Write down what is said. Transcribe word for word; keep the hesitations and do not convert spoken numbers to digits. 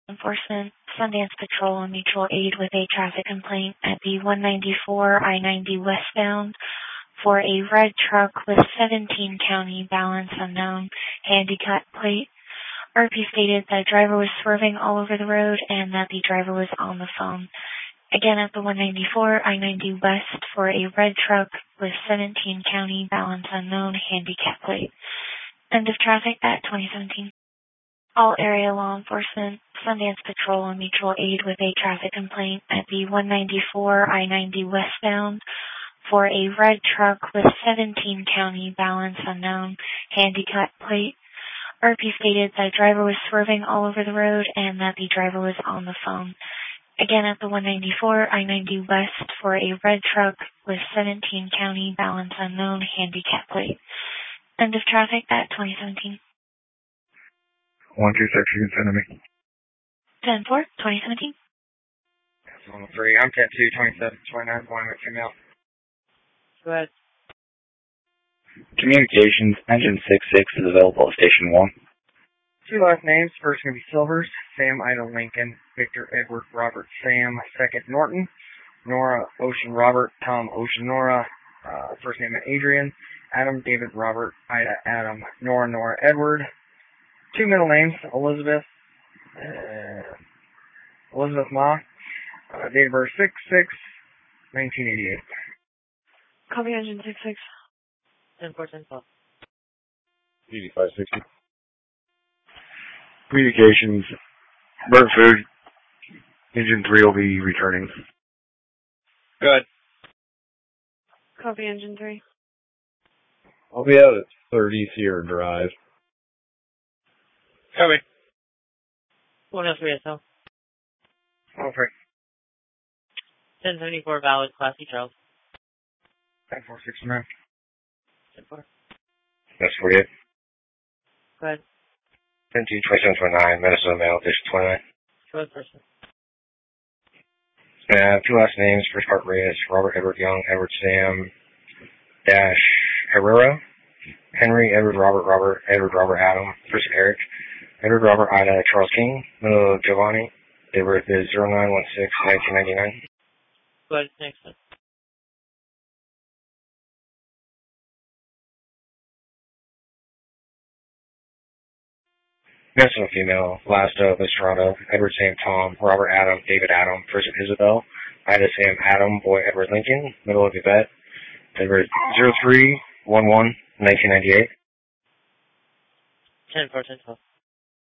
Enforcement, Sundance Patrol and Mutual Aid with a traffic complaint at the one ninety-four I ninety westbound for a red truck with seventeen county balance unknown handicap plate. R P stated that the driver was swerving all over the road and that the driver was on the phone. Again at the one ninety-four I ninety west for a red truck with seventeen county balance unknown handicap plate. End of traffic at twenty seventeen. All area law enforcement, Sundance Patrol and Mutual Aid with a traffic complaint at the one ninety-four I ninety westbound for a red truck with seventeen county balance unknown handicap plate. R P stated that the driver was swerving all over the road and that the driver was on the phone. Again at the one ninety-four I ninety west for a red truck with seventeen county balance unknown handicap plate. End of traffic at twenty seventeen. one two six, you can send to me. ten four, twenty seventeen. one oh three, I'm ten two, twenty-seven, twenty-nine, one with female. Go ahead. Communications, engine six six is available at station one. Two last names, first going to be Silvers, Sam Ida Lincoln, Victor Edward Robert Sam, second Norton, Nora Ocean Robert, Tom Ocean Nora, uh, first name Adrian, Adam David Robert, Ida Adam, Nora Nora Edward. Two middle names, Elizabeth, uh, Elizabeth Ma, uh, date of birth six six nineteen eighty-eight. Copy engine six six. ten four, ten twelve. eighty-five sixty. Communications, bird food, engine three will be returning. Good. Copy engine three. I'll be out at thirty Sierra Drive. Copy. one oh three S L. one oh three. ten seventy-four valid, Class C Charles. ten four sixty-nine. ten four. That's forty-eight. Go ahead. ten two, twenty-seven, twenty-nine, Minnesota Mail, station twenty-nine. Go ahead, person. Uh, two last names, first part Reyes, Robert Edward Young, Edward Sam, Dash Herrera, Henry Edward Robert Robert, Edward Robert Adam, first Eric, Edward Robert Ida Charles King, middle Giovanni, date of birth is zero nine one six, nineteen ninety-nine. Go ahead, next one. Minnesota female, last of Estrada, Edward Sam Tom, Robert Adam, David Adam, first of Isabel, Ida Sam Adam, boy Edward Lincoln, middle of Yvette, date of birth zero three one one, nineteen ninety-eight. ten four, ten twelve.